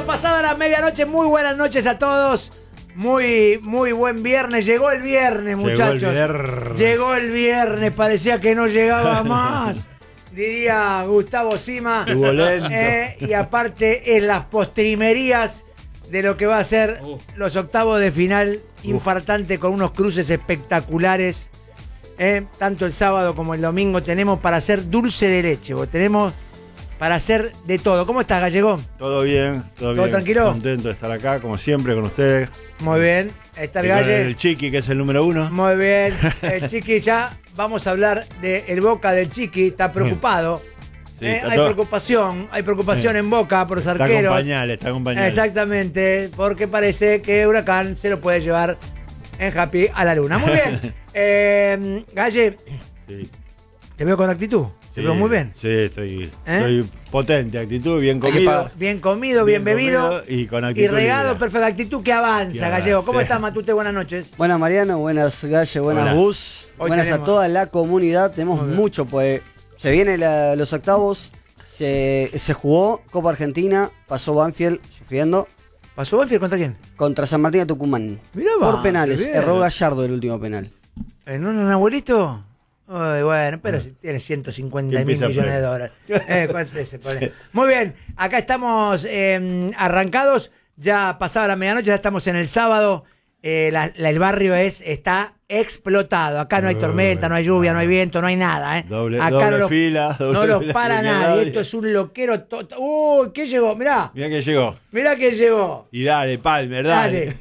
Pasada la medianoche, muy buenas noches a todos. Muy buen viernes. Llegó el viernes, muchachos. Llegó el viernes, parecía que no llegaba más. Diría Gustavo Sima. Y aparte en las postrimerías de lo que va a ser los octavos de final. Infartante con unos cruces espectaculares. Tanto el sábado como el domingo tenemos para hacer dulce de leche. Tenemos para hacer de todo. ¿Cómo estás, Gallego? Todo bien, todo bien. Tranquilo? Contento de estar acá, como siempre, con ustedes. Muy bien. Está el Galle. El Chiqui, que es el número 1. Muy bien. El Chiqui, ya vamos a hablar del Boca del Chiqui. Está preocupado. Sí, hay preocupación en Boca por los arqueros. Está con pañales. Exactamente, porque parece que Huracán se lo puede llevar en Happy a la luna. Muy bien. Galle, Sí. te veo con actitud. Te veo muy bien. Sí, estoy potente, actitud, bien comido. Bien comido, bien bebido. Y con actitud. Y regado, libre. perfecta actitud que avanza, Gallego. ¿Cómo estás, Matute? Buenas noches. Buenas, Mariano. Buenas, Galle. Buenas, Hola. Gus. Hoy Buenas tenemos. a toda la comunidad. Tenemos mucho, pues. Se vienen los octavos. Se jugó Copa Argentina. Pasó Banfield sufriendo. ¿Pasó Banfield contra quién? Contra San Martín de Tucumán. Mirá, por Banfield, penales. bien. Erró Gallardo el último penal. ¿En un abuelito? Ay, bueno, pero si tiene 150 mil millones de dólares. ¿Cuánto se pone? Muy bien, acá estamos arrancados. Ya pasada la medianoche, ya estamos en el sábado. El barrio está explotado. Acá no hay tormenta, no hay lluvia, no hay viento, no hay nada. Acá Doble fila. No los para nadie. Esto es un loquero. Uy, ¿qué llegó? Mirá. Mirá que llegó. Mirá que llegó. Y dale, Palmer, dale.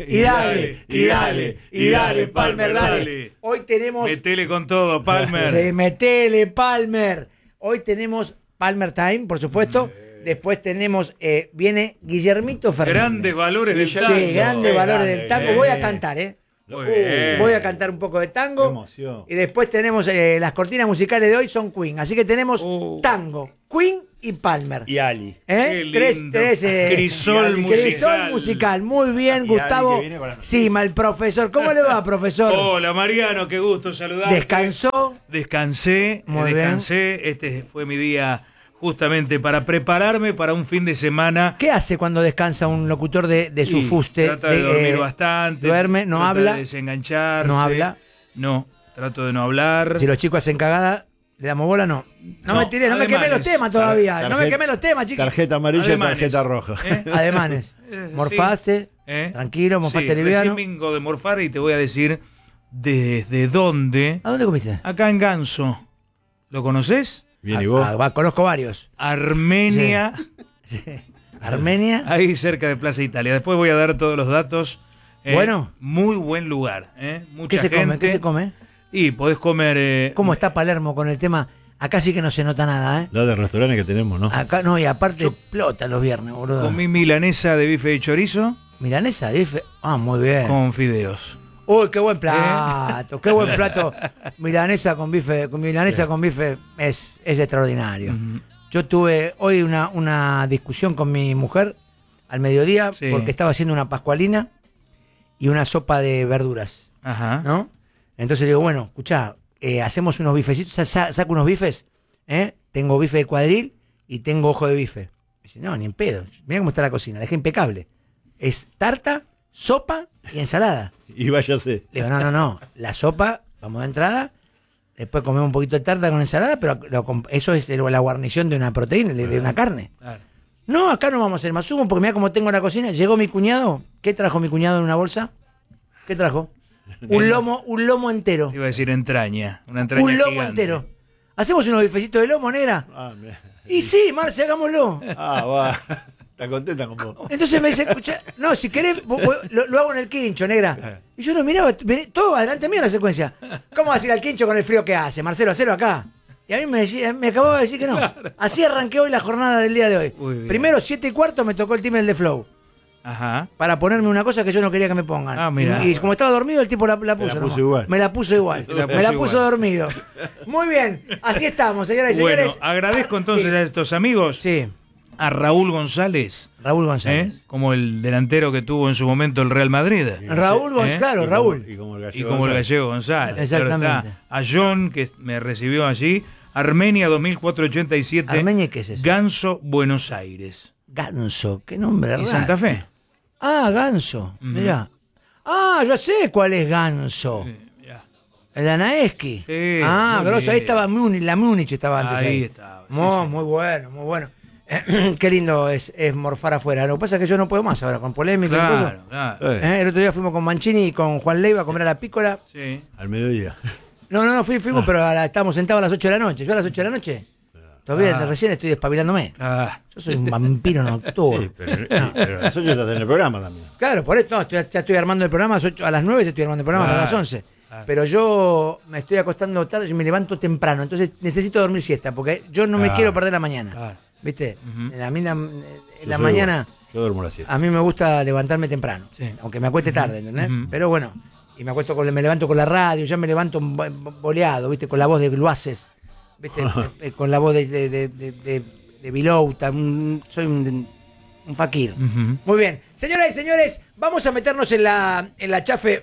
Y dale, Palmer, dale. Hoy tenemos. Metele con todo, Palmer. Sí, metele, Palmer. Hoy tenemos Palmer Time, por supuesto. Después tenemos, viene Guillermito Fernández. Grandes valores del tango. Sí, grandes valores del tango. Voy a cantar, Muy bien. Voy a cantar un poco de tango. Qué emoción. Y después tenemos las cortinas musicales de hoy son Queen. Así que tenemos tango, Queen y Palmer. Y Ali. Qué lindo. Crisol musical. Muy bien, Y Gustavo. Ali que viene con la- Sima, el profesor. ¿Cómo le va, profesor? Hola, Mariano, qué gusto saludarte. ¿Descansó? Descansé, Muy descansé. Este fue mi día justamente para prepararme para un fin de semana. ¿Qué hace cuando descansa un locutor de su Y fuste? Trata de dormir bastante. Duerme, no trata habla. de desengancharse. No habla. No, trato de no hablar. Si los chicos hacen cagada, ¿le damos bola? No. No me tiré, no me quemé los temas todavía. No me quemé los temas, chicos. Tarjeta amarilla y Alemanes. tarjeta roja. Ademanes. Morfaste, tranquilo, morfaste liviano. Recién vengo de morfar y te voy a decir desde dónde. ¿A dónde comiste? Acá en Ganso. ¿Lo conoces? Bien, ¿y vos? Conozco varios. Armenia. Sí. Armenia. Ahí cerca de Plaza Italia. Después voy a dar todos los datos. Bueno. Muy buen lugar. Mucha ¿Qué se gente. come? ¿Qué se come? Y podés comer. ¿Cómo está Palermo con el tema? Acá sí que no se nota nada, La de restaurantes que tenemos, ¿no? Acá no, y aparte explota los viernes, boludo. Comí milanesa de bife de chorizo Milanesa, bife. Ah, muy bien. con fideos. Uy, qué buen plato, qué buen plato. Milanesa con bife, es extraordinario. Yo tuve hoy una discusión con mi mujer al mediodía Sí. porque estaba haciendo una pascualina y una sopa de verduras, Ajá. ¿no? Entonces digo, bueno, escuchá, hacemos unos bifecitos, saco unos bifes, tengo bife de cuadril y tengo ojo de bife. Me dice, no, ni en pedo, mirá cómo está la cocina, la dejé impecable. Es tarta, sopa y ensalada. Y váyase. Le digo, no, la sopa, vamos de entrada, después comemos un poquito de tarta con ensalada, pero eso es la guarnición de una proteína, de una carne. Claro. No, acá no vamos a hacer más zumo, porque mira cómo tengo la cocina. Llegó mi cuñado, ¿qué trajo mi cuñado en una bolsa? ¿Qué trajo? Un lomo entero. Te iba a decir entraña. Una entraña Un lomo gigante. entero. ¿Hacemos unos bifecitos de lomo, negra? Y sí, Marce, hagámoslo. Va. Está contenta con vos. Entonces me dice, escucha, no, si querés, lo hago en el quincho, negra. Y yo lo miraba, todo adelante mío la secuencia. ¿Cómo vas a ir al quincho con el frío que hace, Marcelo? Hacelo acá. Y a mí me acababa de decir que no. Así arranqué hoy la jornada del día de hoy. Muy bien. Primero, 7:15 me tocó el timbre de Flow. Ajá. Para ponerme una cosa que yo no quería que me pongan. Ah, mira. Y como estaba dormido, el tipo la puso. puso nomás. igual. Me la puso igual. Te la Me la puso puso igual. dormido. Muy bien, así estamos, señoras y Bueno, señores. agradezco entonces Sí. a estos amigos. Sí, A Raúl González. Raúl González. Como el delantero que tuvo en su momento el Real Madrid. Raúl González, claro, Raúl. Y como el Y como el gallego González. Exactamente. Claro está. A John, que me recibió allí. Armenia 2487. ¿Armenia qué es eso? Ganso, Buenos Aires. Ganso, qué nombre ¿Y raro. Santa Fe? Ah, Ganso, mirá. Ah, ya sé cuál es Ganso. Ya. El Anaeski. Sí, Ah, muy grosso, ahí bien. estaba la Múnich estaba antes. Ahí estaba, sí, Muy, sí. muy bueno, muy bueno. Qué lindo es morfar afuera. Lo que pasa es que yo no puedo más ahora, con polémica y Claro, cosas. claro. El otro día fuimos con Mancini y con Juan Leiva a comer a la pícola. Sí. Al mediodía. No, fuimos, pero estábamos sentados a las 8 de la noche. Yo a las 8 de la noche, todavía recién estoy despabilándome. Ah, Yo soy un vampiro nocturno. Sí, pero a las 8 estás en el programa también. Claro, por eso ya estoy armando el programa a las 9, estoy armando el programa a las 11. Claro. Pero yo me estoy acostando tarde y me levanto temprano. Entonces necesito dormir siesta porque yo no me Claro. quiero perder la mañana. Claro. ¿Viste? Ujú. A mí Yo la soy mañana, igual. Yo duermo a las 7. a mí me gusta levantarme temprano. Sí. Aunque me acueste tarde, ¿entendés? Ujú. Pero bueno, y me levanto con la radio, ya me levanto boleado, ¿viste? Con la voz de Gluaces, ¿viste? Con la voz de Vilouta. Soy un fakir. Ujú. Muy bien. Señoras y señores, vamos a meternos en la chafe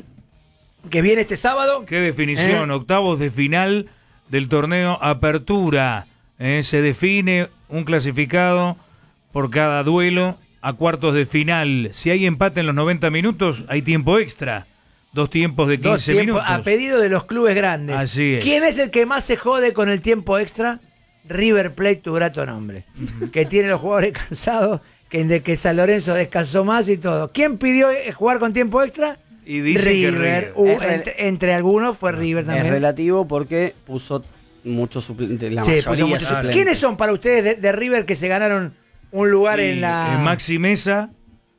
que viene este sábado. Qué definición, octavos de final del torneo Apertura. Se define un clasificado por cada duelo a cuartos de final. Si hay empate en los 90 minutos, hay tiempo extra. 2 tiempos de 15 Dos tiempos minutos. a pedido de los clubes grandes. Así es. ¿Quién es el que más se jode con el tiempo extra? River Plate, tu grato nombre. Que tiene los jugadores cansados, de que San Lorenzo descansó más y todo. ¿Quién pidió jugar con tiempo extra? Y dice que River. Entre algunos fue River también. Es relativo porque puso muchos suplentes, la Sí, mayoría puso muchos suplentes. ¿Quiénes son para ustedes de River que se ganaron un lugar en la... Maxi Mesa,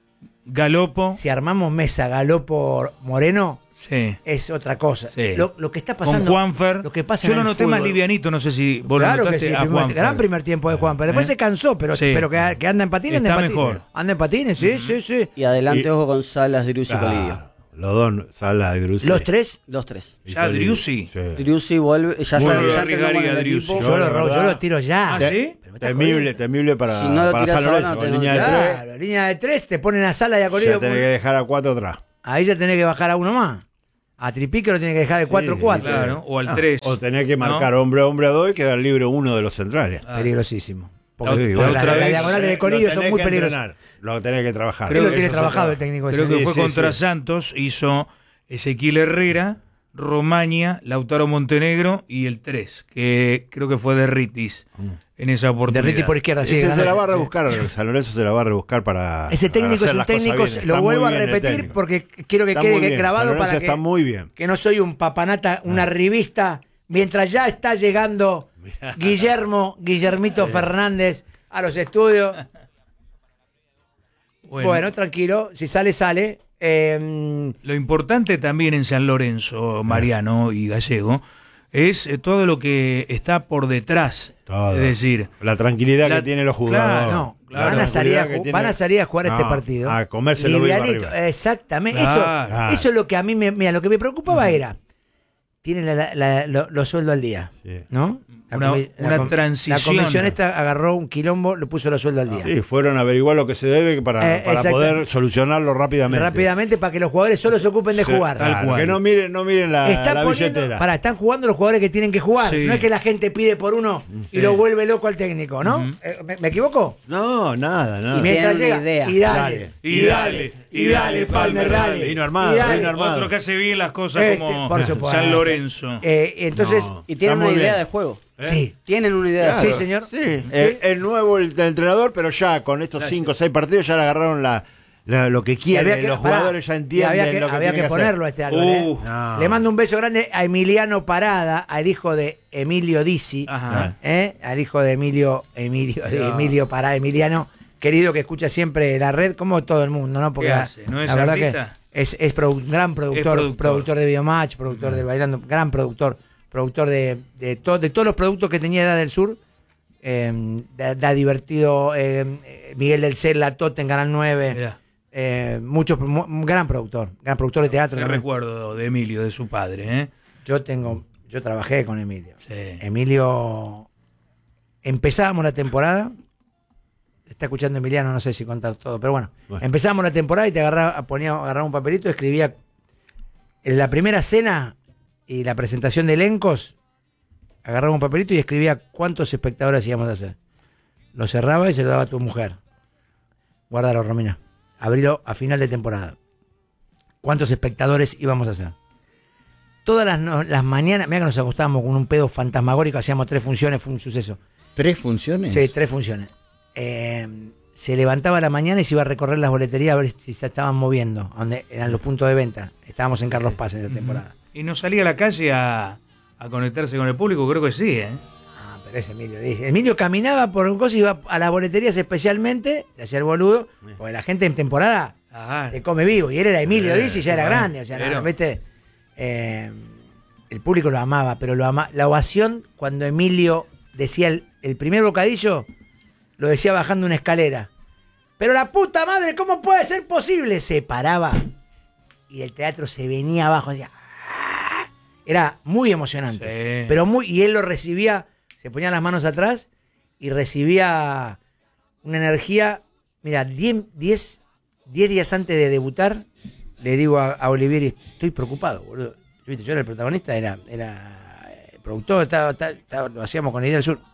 Galopo. Si armamos Mesa, Galopo, Moreno, Sí. es otra cosa. Sí. Lo que está pasando... Con Juanfer. Lo que pasa Yo en lo el noté más fútbol. livianito, no sé si vos Claro lo que notaste sí, a Juanfer. gran primer tiempo de Juanfer. Después ¿Eh? se cansó, pero Sí. que anda en patines, anda Está en patines. mejor. Anda en patines, sí. Y adelante, Y- ojo con Salas, Driussi y Colidio. Los dos, Sala y Drussi. Los tres, Los tres. Y Ya, Colidio. Driussi. Sí. Driussi vuelve, ya Muy está, bien, ya entrenó con Rigaria, el Driussi. equipo. yo la lo verdad- tiro ya. Ah, ¿sí? Pero me estás Temible, jodiendo. temible para, Si no lo para tirás San ahora, Lorenzo. no Con te línea de lo 3, Claro, línea de 3, te ponen a Sala y a ya Colidio. tenés que dejar a 4 atrás. Ahí ya tenés que bajar a uno más. A Tripique lo tiene que dejar de 4-4. Claro, o al 3. O tenés que marcar hombre a hombre a 2 y quedar libre uno de los centrales. Peligrosísimo. La Porque otra las vez, diagonales de Colidio Lo son tenés muy que peligrosas. entrenar, lo tenés que trabajar. Creo que que tiene eso trabajado se el técnico Creo ese. que Sí, fue sí, contra sí. Santos, hizo Ezequiel Herrera, Romaña, Lautaro Montenegro y el 3, que creo que fue de Ritis en esa De oportunidad. Ritti por izquierda, sí. Ese se la ganó. va a rebuscar, San Lorenzo se la va a rebuscar para. Ese técnico para hacer es un las cosas técnico, bien. lo Está vuelvo muy a bien el repetir técnico. porque quiero que Está muy quede bien, grabado San Lorenzo para está muy bien. que no soy un papanata, una revista, mientras ya está llegando Guillermito Fernández a los estudios. Bueno, tranquilo, si sale, sale. Lo importante también en San Lorenzo, Mariano y Gallego, es todo lo que está por detrás. Todo. Es decir, La tranquilidad que tienen los jugadores. Claro, No, claro. van, a salir a, van a salir a jugar No, este partido. a comérselo vivo livianito. arriba. Exactamente. Claro. Eso es lo que a mí mira, lo que me preocupaba era. Tienen los sueldos al día, Sí. ¿no? Una transición. La convención esta agarró un quilombo, le puso los sueldos al día. Sí, fueron a averiguar lo que se debe para Exacto. poder solucionarlo rápidamente. Rápidamente para que los jugadores solo se ocupen de Sí, jugar. claro, cual. que no miren la Están billetera. están jugando los jugadores que tienen que jugar. Sí. No es que la gente pide por uno y Sí. lo vuelve loco al técnico, ¿no? Ujú. ¿Me equivoco? No, nada, nada. Y mientras Tienen una llega, idea. y dale, Y dale, Palmer, dale. Vino armado, Y dale. vino armado. Otro que hace bien las cosas Por como supuesto. San Lorenzo. Entonces, No. Y tienen Está una muy idea bien. de juego. sí. Tienen una idea de Sí, juego. señor. Sí, el nuevo el entrenador, pero ya con estos 5 o 6 partidos ya le agarraron lo que Y quieren. había que- Los pará, jugadores ya y entienden había que, lo que había tienen que hacer. ponerlo a este Álvaro. No. Le mando un beso grande a Emiliano Parada, al hijo de Emilio Dizzi, Ajá. al hijo de Emilio Parada, Emiliano, querido que escucha siempre la red, como todo el mundo, ¿no? Porque ¿Qué la, hace? ¿No es la verdad artista? que es gran productor, productor de Videomatch, productor de Bailando, gran productor de todos los productos que tenía Edad del Sur. Da divertido, Miguel del Cel, La Tote en Canal 9. Mirá, Gran productor de teatro. qué también. recuerdo de Emilio, de su padre, ¿eh? Yo trabajé con Emilio. Sí. Emilio, empezábamos la temporada. Está escuchando Emiliano, no sé si contar todo, pero bueno. Bueno. Empezábamos la temporada y te agarraba un papelito, escribía en la primera cena y la presentación de elencos, agarraba un papelito y escribía cuántos espectadores íbamos a hacer. Lo cerraba y se lo daba a tu mujer. Guárdalo, Romina. Abrilo a final de temporada. ¿Cuántos espectadores íbamos a hacer? Todas las mañanas, mira que nos acostábamos con un pedo fantasmagórico, hacíamos 3 funciones, fue un suceso. ¿3 funciones? Sí, 3 funciones. Se levantaba a la mañana y se iba a recorrer las boleterías a ver si se estaban moviendo, donde eran los puntos de venta. Estábamos en Carlos Paz en esa temporada. ¿Y no salía a la calle a conectarse con el público? Creo que sí, ¿eh? Ah, pero es Emilio. Emilio caminaba por un coso y iba a las boleterías especialmente, le hacía el boludo, porque la gente en temporada te come vivo. Y él era Emilio Dizzi y ya era grande. O sea, pero... ¿viste? El público lo amaba, pero la ovación cuando Emilio decía el primer bocadillo, lo decía bajando una escalera. Pero la puta madre, ¿cómo puede ser posible? Se paraba y el teatro se venía abajo. Decía, ¡ah! Era muy emocionante. Sí. Pero y él lo recibía, se ponía las manos atrás y recibía una energía. Mira, 10 días antes de debutar, le digo a Olivieri, estoy preocupado, boludo. ¿Viste? Yo era el protagonista, era el productor, lo hacíamos con la idea del sur.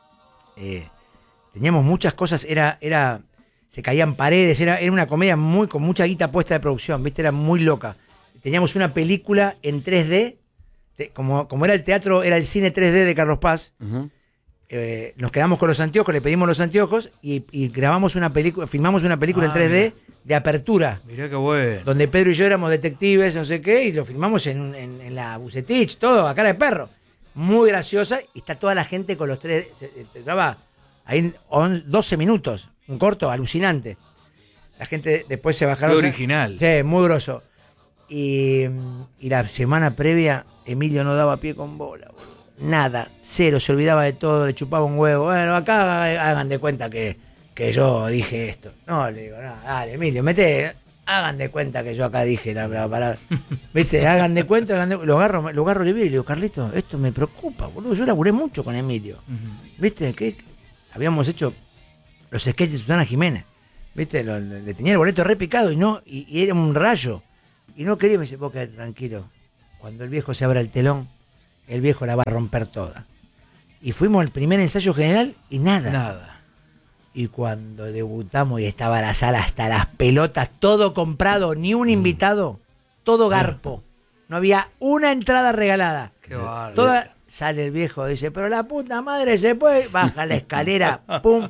Teníamos muchas cosas, se caían paredes, era una comedia con mucha guita puesta de producción, ¿viste? Era muy loca. Teníamos una película en 3D, como era el teatro, era el cine 3D de Carlos Paz. Uh-huh. Nos quedamos con los anteojos, le pedimos los anteojos y grabamos una película, filmamos una película en 3D mirá. De apertura. Mirá qué bueno. Donde Pedro y yo éramos detectives, no sé qué, y lo filmamos en la Bucetich, todo, a cara de perro. Muy graciosa, y está toda la gente con los 3D. Se graba ahí 12 minutos, un corto alucinante. La gente después se bajaron. Qué original. Sí, muy grosso. Y la semana previa, Emilio no daba pie con bola, boludo. Nada, cero, se olvidaba de todo, le chupaba un huevo. Bueno, acá hagan de cuenta que yo dije esto. No, le digo, no, dale, Emilio, hagan de cuenta que yo acá dije la palabra. ¿Viste? Hagan de cuenta, lo agarro a Olivieri y le digo, Carlito, esto me preocupa, boludo. Yo laburé mucho con Emilio. Uh-huh. ¿Viste? Que habíamos hecho los sketches de Susana Jiménez. ¿Viste? Le tenía el boleto re picado y era un rayo. Y no quería, me dice, vos quedate tranquilo. Cuando el viejo se abra el telón, el viejo la va a romper toda. Y fuimos al primer ensayo general y nada. Y cuando debutamos y estaba la sala hasta las pelotas, todo comprado, ni un invitado, todo garpo. No había una entrada regalada. Qué bárbaro. Sale el viejo, dice, pero la puta madre se puede. Baja la escalera, pum.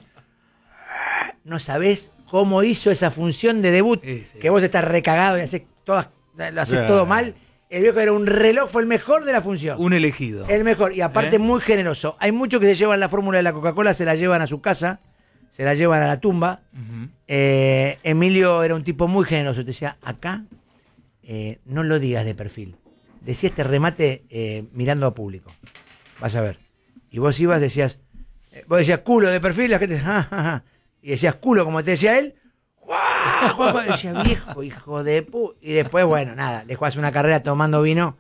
No sabés cómo hizo esa función de debut. Sí. Que vos estás recagado y lo haces todo mal. El viejo era un reloj, fue el mejor de la función. Un elegido. El mejor, y aparte muy generoso. Hay muchos que se llevan la fórmula de la Coca-Cola, se la llevan a su casa, se la llevan a la tumba. Uh-huh. Emilio era un tipo muy generoso. Te decía, acá no lo digas de perfil. Decía este remate mirando a público. Vas a ver. Y vos ibas, vos decías culo de perfil, la gente y decías culo como te decía él. ¡Guau! Decía, viejo, hijo de puta. Y después, bueno, nada, dejó hacer una carrera tomando vino.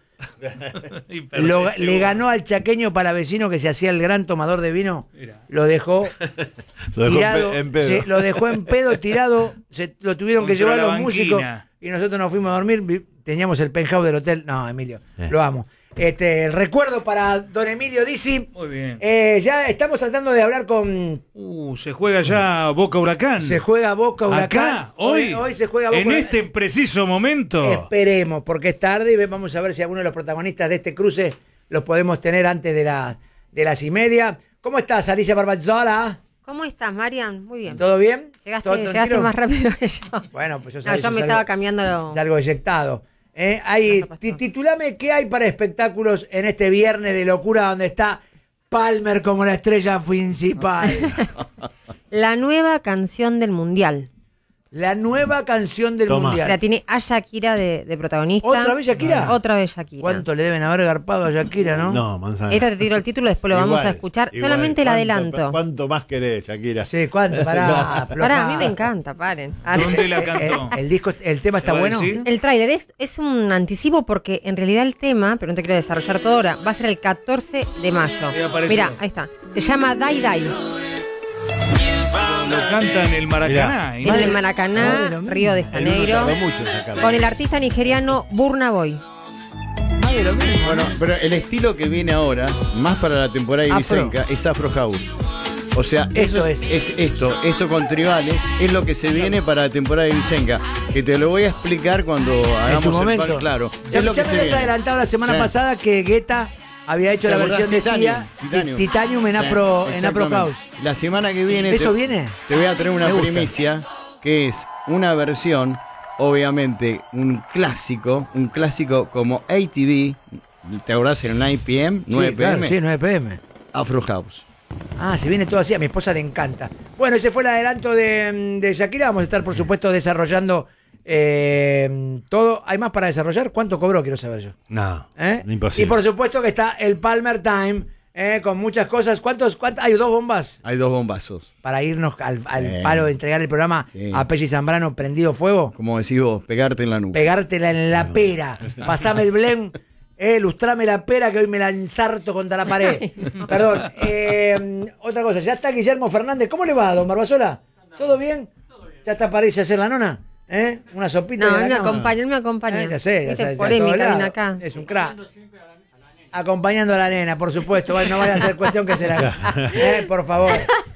Le ganó al chaqueño palavecino que se hacía el gran tomador de vino. Mirá. Lo dejó tirado. En pedo. Lo dejó en pedo tirado. Lo tuvieron que llevar los músicos. Y nosotros nos fuimos a dormir. Teníamos el penthouse del hotel. No, Emilio, lo amo. El recuerdo para don Emilio Dizzi. Muy bien. Ya estamos tratando de hablar con... se juega ya Boca Huracán. Se juega Boca Huracán. Acá, hoy se juega Boca en Huracán. este preciso momento. Esperemos, porque es tarde y vamos a ver si alguno de los protagonistas de este cruce los podemos tener antes de las 1:30. ¿Cómo estás, Alicia Barbazzola? ¿Cómo estás, Marian? Muy bien. ¿Todo bien? Llegaste más rápido que yo. Bueno, pues yo me estaba cambiando. Salgo eyectado. Titulame qué hay para espectáculos en este viernes de locura donde está Palmer como la estrella principal. La nueva canción del Mundial. La nueva canción del Mundial. La tiene a Shakira de protagonista. ¿Otra vez Shakira? Otra vez Shakira. ¿Cuánto le deben haber garpado a Shakira, no? No, manzana. Esto te tiro el título, después lo vamos a escuchar. Solamente el adelanto. ¿Cuánto más querés, Shakira? Sí, ¿cuánto? Pará, a mí me encanta, paren. ¿Dónde la cantó? El tema está bueno. El tráiler es un anticipo porque en realidad el tema, pero no te quiero desarrollar todo ahora, va a ser el 14 de mayo. Mira, ahí está. Se llama Dai Dai. Lo canta en el Maracaná. En el Maracaná, Río de Janeiro, con el artista nigeriano Burna Boy. Bueno, pero el estilo que viene ahora, más para la temporada ibicenca, es Afro House. O sea, esto con tribales es lo que se viene para la temporada de Vicenca. Que te lo voy a explicar cuando hagamos el pan, claro. Ya me habías adelantado la semana pasada que Guetta había hecho la versión de Sia Titanium en Afro House. La semana que viene ¿Eso viene? Te voy a traer una primicia que es una versión, obviamente, un clásico como ATV. ¿Te acordás? En 9 p.m., 9 p.m. Claro, sí, 9 p.m. Afro House. Ah, se viene todo así, a mi esposa le encanta. Bueno, ese fue el adelanto de Shakira. Vamos a estar, por supuesto, desarrollando todo. ¿Hay más para desarrollar? ¿Cuánto cobró? Quiero saber yo. No, imposible. Y por supuesto que está el Palmer Time, con muchas cosas. ¿Cuántos? ¿Hay 2 bombas? Hay 2 bombazos. Para irnos al palo de entregar el programa a Pelli Zambrano prendido fuego. Como decís vos, pegarte en la nuca. Pegártela en la pera. Pasame el blend. Lustrame la pera que hoy me la ensarto contra la pared. Perdón. Otra cosa, ya está Guillermo Fernández. ¿Cómo le va, don Barbasola? ¿Todo bien? ¿Ya está para irse a hacer la nona? Una sopita. No, él me acompaña. Ya sé. Polémica viene acá. Es un crack. Acompañando a la nena, por supuesto. No vaya a ser cuestión que se la... por favor.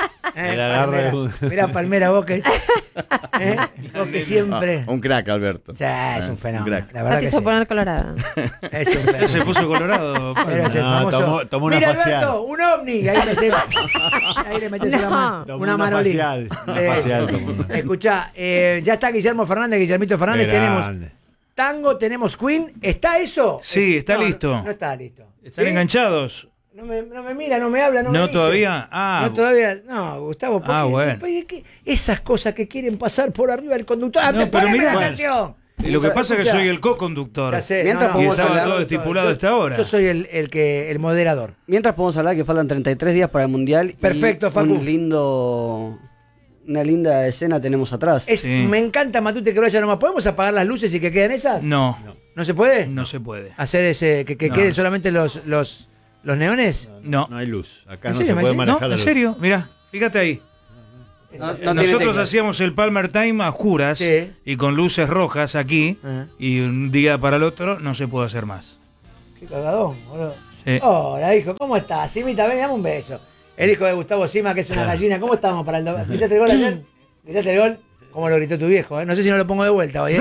Mirá, Palmera, vos que siempre... Un crack, Alberto. Es un fenómeno. La verdad que se poner colorado. Es un fenómeno. Se puso colorado. Tomó una Mira, facial. Alberto, un ovni. Ahí le metés una manolina. Escuchá, ya está Guillermo Fernández, Guillermito Fernández. Tenemos tango, tenemos Queen. ¿Está eso? Sí, está listo. No está listo. ¿Están enganchados? No me mira, no me habla, no me dice. ¿Todavía? No, todavía. No, Gustavo, ¿por qué? Bueno. Esas cosas que quieren pasar por arriba del conductor. Pero mira, atención. Lo que pasa es que soy el co-conductor. Mientras y estaba todo estipulado a esta hora. Yo soy el moderador. Mientras podemos hablar que faltan 33 días para el Mundial. Perfecto, Facu. Una linda escena tenemos atrás. Me encanta, Matute, que lo haya nomás. ¿Podemos apagar las luces y que queden esas? No. ¿No se puede? No se puede. ¿Hacer ese que queden solamente los neones? No. No hay luz. Acá no se puede manejar la luz. ¿En serio? Mirá, fíjate ahí. Nosotros hacíamos el Palmer Time a oscuras y con luces rojas aquí, y un día para el otro no se puede hacer más. Qué cagadón, boludo. Sí. Hola, hijo, ¿cómo estás? Simita, ven, dame un beso. El hijo de Gustavo Sima, que es una gallina. ¿Cómo estamos para el domingo? ¿Gritaste el gol ayer? ¿Gritaste el gol? ¿Cómo lo gritó tu viejo? No sé si no lo pongo de vuelta hoy.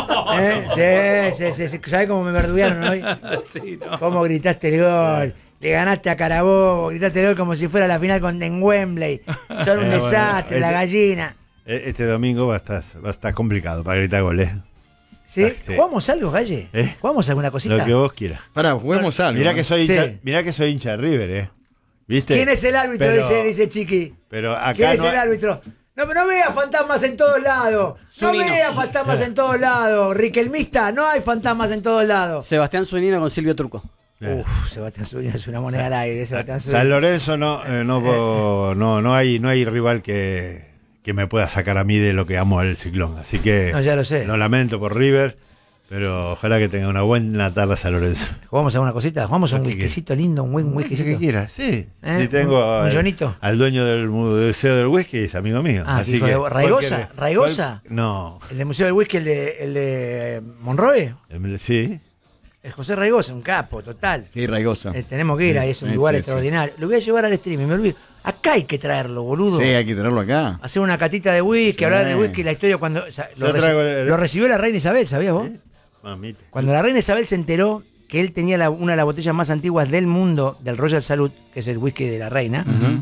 Sí. ¿Sabés cómo me verduguearon hoy? Sí, no. ¿Cómo gritaste el gol? Le ganaste a Carabobo, gritaste el gol como si fuera la final en Wembley. Son un desastre, la gallina. Este domingo va a estar complicado para gritar goles. ¿Sí? ¿Jugamos algo, Galle? ¿Jugamos alguna cosita? Lo que vos quieras. Juguemos algo. Mirá que soy hincha de River, ¿viste? ¿Quién es el árbitro? Dice Chiqui. Pero acá ¿Quién es el árbitro? No vea fantasmas en todos lados. No vea fantasmas en todos lados. Riquelmista, no hay fantasmas en todos lados. Sebastián Zunino con Silvio Truco. Sebastián Zunino es una moneda al aire. San Lorenzo no hay rival que me pueda sacar a mí de lo que amo al Ciclón. Así que ya lo sé. Lo lamento por River, pero ojalá que tenga una buena tarde San Lorenzo. ¿Jugamos a una cosita? ¿Jugamos a un whiskycito lindo? Un buen whiskycito. Que quieras, sí. Si tengo al dueño del Museo del Whisky, es amigo mío. Así que ¿Raigosa? No. ¿El del Museo del Whisky, el de Monroe? Sí. Es José Raigosa, un capo, total. Sí, Raigosa. Tenemos que ir ahí, es un lugar extraordinario. Lo voy a llevar al streaming, me olvido. Acá hay que traerlo, boludo. Sí, hay que traerlo acá. Hacer una catita de whisky, hablar del whisky, la historia cuando... lo recibió la reina Isabel, ¿sabías vos? Mamita. Cuando la reina Isabel se enteró que él tenía una de las botellas más antiguas del mundo, del Royal Salute, que es el whisky de la reina,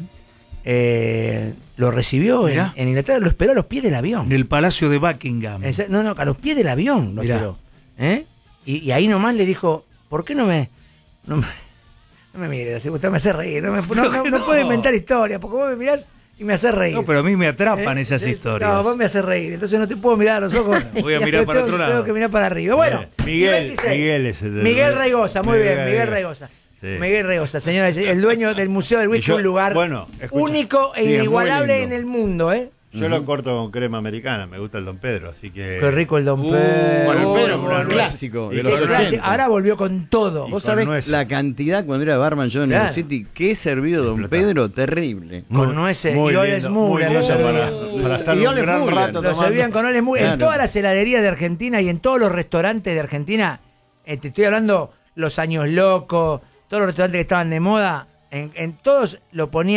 lo recibió en Inglaterra, lo esperó a los pies del avión. En el Palacio de Buckingham. A los pies del avión lo esperó. Y ahí nomás le dijo, ¿por qué no me mires? Usted me hace reír. No puedo inventar historias, porque vos me mirás y me haces reír. No, pero a mí me atrapan esas historias. No, vos me haces reír, entonces no te puedo mirar a los ojos. Voy a mirar para otro lado. Tengo que mirar para arriba. Bueno, Miguel es el Miguel Raigosa, muy bien, Miguel Raigosa. Sí. Miguel Raigosa, señores, el dueño del Museo del Whisky, un lugar único e inigualable en el mundo, Yo lo corto con crema americana, me gusta el Don Pedro, así que... Qué rico el Don Pedro. Bueno, el Pedro, un clásico de los 80. Ahora volvió con todo. Vos sabés la cantidad cuando era barman yo en el City que he servido Don Pedro, terrible. Con nueces y Oles Mugler. Para estar un gran rato lo servían con Oles Mugler. En todas las heladerías de Argentina y en todos los restaurantes de Argentina, te estoy hablando Los Años Locos, todos los restaurantes que estaban de moda, en todos lo ponían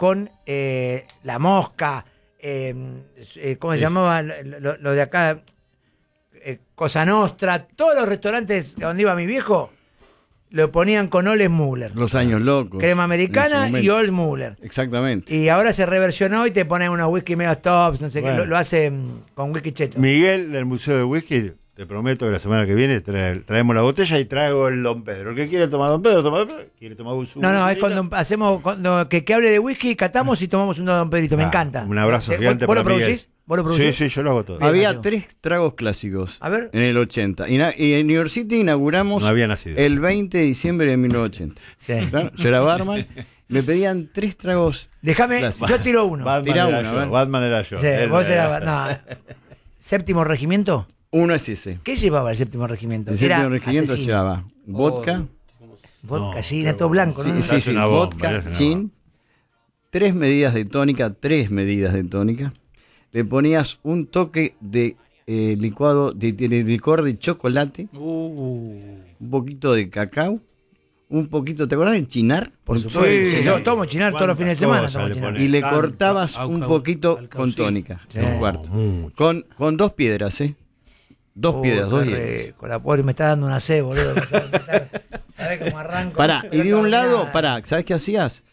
con La Mosca, ¿cómo se llamaba? Lo de acá, Cosa Nostra, todos los restaurantes donde iba mi viejo, lo ponían con Old Muller. Los años locos. Crema americana y Old Muller. Exactamente. Y ahora se reversionó y te ponen unos whisky medio tops, no sé qué, lo hace con whisky cheto. Miguel, del Museo de Whisky, te prometo que la semana que viene traemos la botella y traigo el Don Pedro. El que quiere tomar Don Pedro, toma Don Pedro. ¿Quiere tomar un zumo? No, es cuando hacemos, que hable de whisky, catamos y tomamos un Don Pedrito, me encanta. Un abrazo gigante para Miguel. ¿Vos lo producís? Sí, yo lo hago todo. Había 3 tragos clásicos en el 80. Y en New York City inauguramos el 20 de diciembre de 1980. Sí. ¿Claro? Yo era barman. Me pedían 3 tragos. Déjame, clásicos. yo tiro uno. Batman era yo. Sí, vos eras... No. ¿Séptimo regimiento? Uno es ese. ¿Qué llevaba el séptimo regimiento? El séptimo regimiento llevaba vodka. Vodka, sí, era todo blanco, ¿no? Sí, vodka, gin, 3 medidas de tónica, Le ponías un toque de licuado, de licor de chocolate, un poquito de cacao, un poquito, ¿te acordás de chinar? Por supuesto. Sí, yo tomo chinar todos los fines de semana. Y le cortabas un poquito con tónica, un cuarto. Con 2 piedras, ¿eh? 2 piedras, 2 hielos. Con la pobre me está dando una sed, boludo. ¿Sabés cómo arranco? Pará, y de un lado, ¿sabés qué hacías?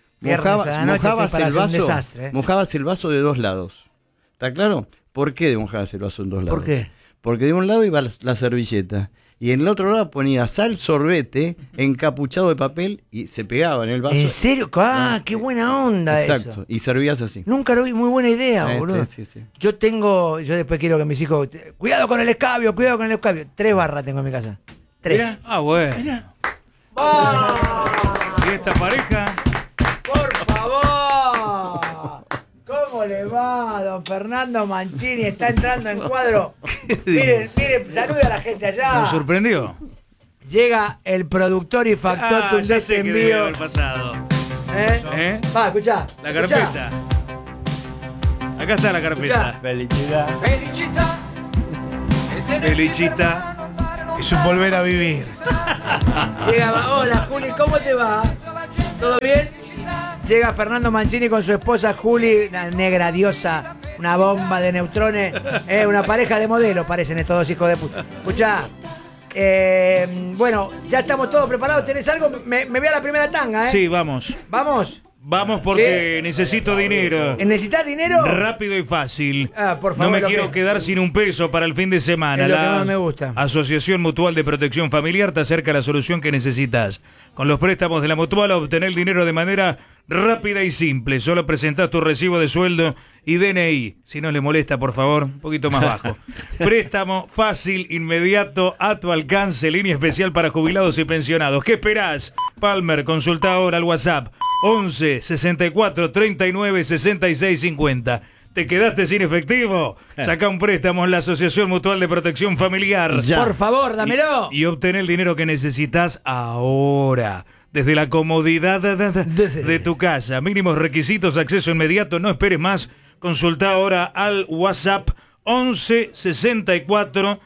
Mojabas el vaso de 2 lados. ¿Está claro? ¿Por qué mojabas el vaso en 2 lados? ¿Por qué? Porque de un lado iba la servilleta y en el otro lado ponías sal sorbete encapuchado de papel y se pegaba en el vaso. ¿En serio? ¡Qué buena onda! Exacto, eso. Y servías así. Nunca lo vi, muy buena idea, boludo. Sí. Yo después quiero que mis hijos, cuidado con el escabio. 3 barras tengo en mi casa. 3. Mirá. Bueno. Mirá. ¿Y esta pareja? Por favor. ¿Cómo le va, don Fernando Mancini? Está entrando en cuadro. Miren, salude a la gente allá. ¿Nos sorprendió? Llega el productor y factor ya sé que debe haber pasado. Va, escuchá. La carpeta. Acá está la carpeta. Felicita. Es un volver a vivir. Llega, hola Juli, ¿cómo te va? ¿Todo bien? Llega Fernando Mancini con su esposa Juli, una negra diosa, una bomba de neutrones, una pareja de modelos parecen estos dos hijos de puta. Escuchá, bueno, ya estamos todos preparados. ¿Tenés algo? Me voy a la primera tanga, ¿eh? Sí, vamos. ¿Vamos? Vamos porque necesito dinero. ¿Necesitas dinero? Rápido y fácil. Por favor, no me quiero quedar sin un peso para el fin de semana. Es lo que más me gusta. Asociación Mutual de Protección Familiar te acerca a la solución que necesitas. Con los préstamos de la Mutual obtener el dinero de manera rápida y simple. Solo presentás tu recibo de sueldo y DNI. Si no le molesta, por favor, un poquito más bajo. Préstamo fácil, inmediato, a tu alcance. Línea especial para jubilados y pensionados. ¿Qué esperás? Palmer, consulta ahora al WhatsApp 11 64 39 66 50. ¿Te quedaste sin efectivo? Saca un préstamo en la Asociación Mutual de Protección Familiar. Ya. Por favor, dámelo. Y obtén el dinero que necesitas ahora. Desde la comodidad de tu casa. Mínimos requisitos, acceso inmediato. No esperes más. Consulta ahora al WhatsApp 11 64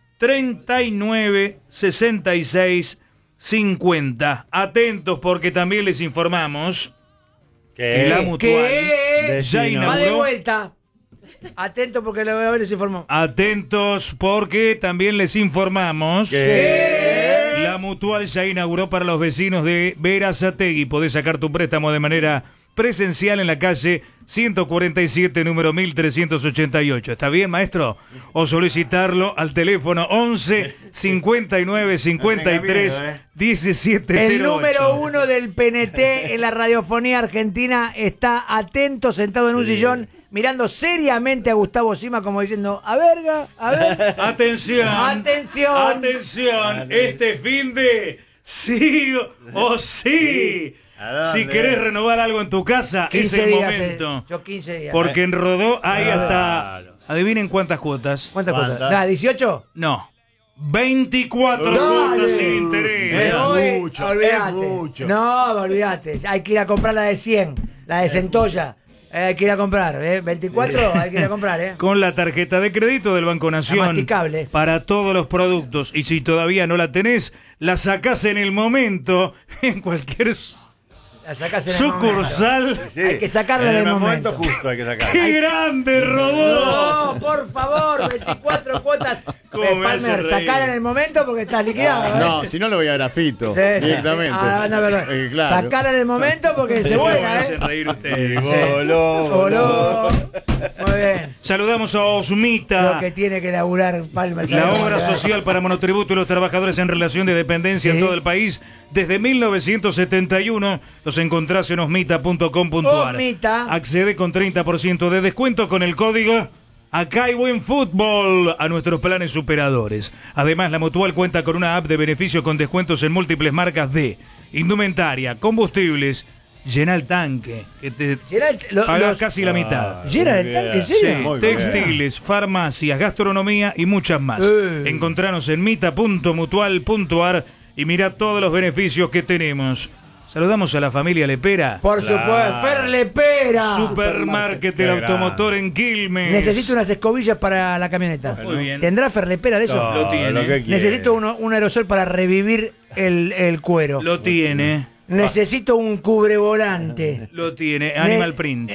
39 66 50. Atentos porque también les informamos que la Mutual ya inauguró. Va de vuelta. Atentos porque les informó. Atentos porque también les informamos que la Mutual ya inauguró para los vecinos de Berazategui. Podés sacar tu préstamo de manera presencial en la calle 147, número 1388. ¿Está bien, maestro? O solicitarlo al teléfono 11 59 53 1708. El número 1 del PNT en la radiofonía argentina está atento, sentado en un sillón, mirando seriamente a Gustavo Sima como diciendo, a ver. Atención. Atención. Atención. Este fin de sí o sí. Si querés renovar algo en tu casa, es el momento. Yo 15 días. Porque en Rodó hay hasta... Adivinen cuántas cuotas. ¿Cuántas cuotas? ¿18? No. 24 cuotas sin interés. Es mucho. No, olvídate. Hay que ir a comprar la de 100, la de Centolla. Hay que ir a comprar, 24 hay que ir a comprar, Con la tarjeta de crédito del Banco Nación. Masticable. Para todos los productos. Y si todavía no la tenés, la sacás en el momento, en cualquier La sacás en el Sucursal. Sí, Hay que sacarla en el momento. justo hay que sacarla. ¡Qué grande, Rodó! No, por favor, 24 cuotas. ¿Cómo me hace Palmer, reír? sacala en el momento porque estás liquidado. No, si no lo voy a grafito. Sí, sí. Directamente. No, verdad. Claro. Sacala en el momento porque se ¿Cómo me vuela, hacen reír ustedes? Voló. Muy bien. Saludamos a Osmita. Lo que tiene que laburar Palmer. La obra social para monotributo y los trabajadores en relación de dependencia en todo el país. Desde 1971 los encontrás en osmita.com.ar. Osmita. Accede con 30% de descuento con el código Acá hay buen fútbol a nuestros planes superadores. Además, la Mutual cuenta con una app de beneficio con descuentos en múltiples marcas de indumentaria, combustibles. Llena el tanque, que te pagas casi la mitad. ¿Llena el tanque? ¿Sí? Sí, textiles, farmacias, gastronomía y muchas más. Encontranos en mita.mutual.ar y mira todos los beneficios que tenemos. Saludamos a la familia Lepera. Por supuesto, Fer Lepera. Supermarket del automotor en Quilmes. Necesito unas escobillas para la camioneta. Muy bien. ¿Tendrá Fer Lepera de eso? No, Lo tiene. lo que quiere. Necesito un aerosol para revivir el cuero. Lo tiene. Necesito un cubrevolante. Lo tiene. Animal Print.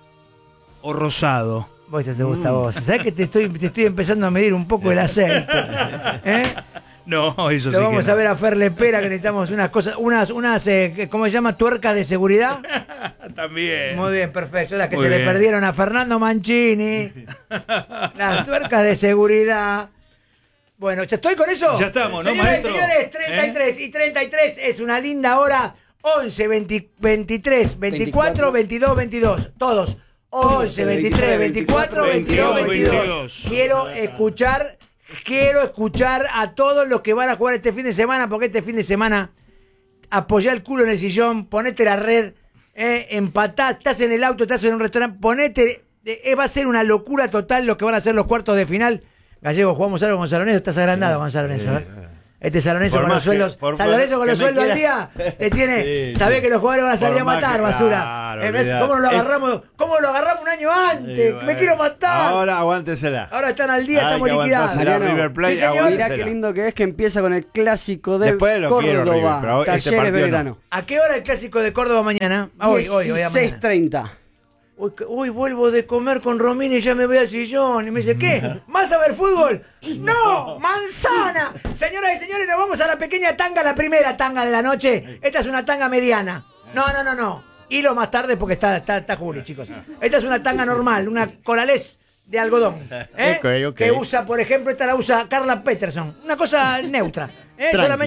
O rosado. Vos te gusta a vos. ¿Sabés que te estoy empezando a medir un poco el aceite? ¿Eh? No, eso sí Lo vamos que a no. ver a Fer Lepera, que necesitamos unas cosas, unas ¿cómo se llama? Tuercas de seguridad. También. Muy bien, perfecto. Las que Muy se bien. le perdieron a Fernando Mancini. Las tuercas de seguridad. Bueno, ¿ya estoy con eso? Ya estamos, ¿no, Señoras maestro? y señores, 33 y 33 es una linda hora. 11, 23, 24, 22, 22. Todos. 11, 23, 24, 22, 22. Quiero escuchar a todos los que van a jugar este fin de semana, porque este fin de semana apoyá el culo en el sillón, ponete la red, empatá, estás en el auto, estás en un restaurante, ponete, va a ser una locura total lo que van a ser los cuartos de final. Gallego, jugamos algo con San Lorenzo, estás agrandado con San Lorenzo, Este San Lorenzo Por con más los sueldos, que- por- San Lorenzo con que los me sueldos al quiera- día, te tiene, Sí, sabés sí. que los jugadores van a salir Por a más matar, que- basura. claro, ¿Cómo lo olvidate. agarramos? ¿Cómo lo agarramos un año antes? Me quiero matar. Ahora aguántesela. Ahora están al día, Hay estamos que liquidados. aguantársela, Mariano, River Plate, sí, señor. aguántesela. Mirá qué lindo que es que empieza con el clásico de Después lo quiero, River, Córdoba, pero este Talleres partido no. Belgrano. ¿A qué hora el clásico de Córdoba mañana? Hoy, mañana. 16:30. Uy, vuelvo de comer con Romina y ya me voy al sillón. Y me dice, ¿qué? ¿Vas a ver fútbol? ¡No! ¡Manzana! Señoras y señores, nos vamos a la pequeña tanga, la primera tanga de la noche. Esta es una tanga mediana. No. Hilo más tarde porque está Juli, chicos. Esta es una tanga normal, una coralés de algodón. Ok. Que usa, por ejemplo, esta la usa Carla Peterson. Una cosa neutra. Tranqui. Solamente